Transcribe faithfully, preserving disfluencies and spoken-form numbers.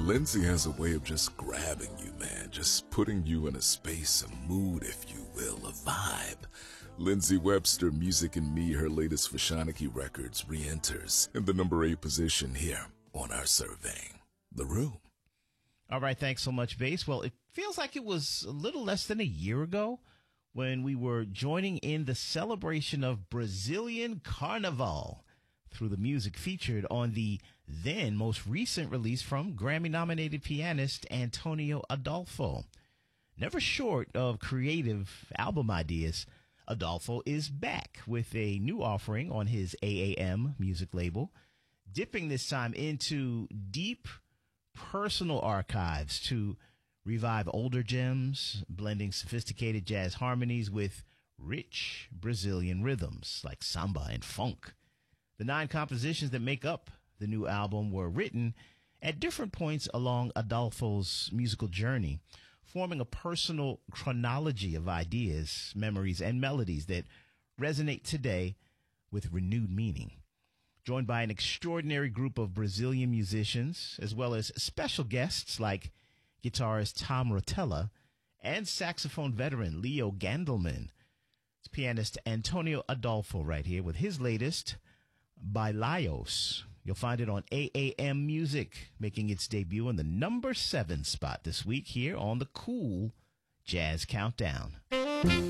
Lindsay has a way of just grabbing you, man, just putting you in a space, a mood, if you will, a vibe. Lindsay Webster, Music and Me, her latest Fashaniki Records, re-enters in the number eight position here on our Surveying the Room. All right, thanks so much, Bass. Well, it feels like it was a little less than a year ago when we were joining in the celebration of Brazilian Carnival through the music featured on the then most recent release from Grammy-nominated pianist Antonio Adolfo. Never short of creative album ideas, Adolfo is back with a new offering on his A A M music label, dipping this time into deep personal archives to revive older gems, blending sophisticated jazz harmonies with rich Brazilian rhythms like samba and funk. The nine compositions that make up the new album were written at different points along Adolfo's musical journey, forming a personal chronology of ideas, memories, and melodies that resonate today with renewed meaning. Joined by an extraordinary group of Brazilian musicians, as well as special guests like guitarist Tom Rotella and saxophone veteran Leo Gandelman. It's pianist Antonio Adolfo right here with his latest, Bailaios. You'll find it on A A M Music, making its debut in the number seven spot this week here on the Cool Jazz Countdown.